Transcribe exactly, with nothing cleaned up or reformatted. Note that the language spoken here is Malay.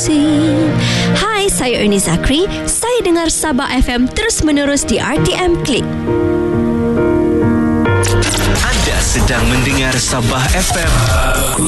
pusing. Hai, saya Ernie Zakri. Saya dengar Sabah F M terus menerus di R T M Klik. Anda sedang mendengar Sabah F M.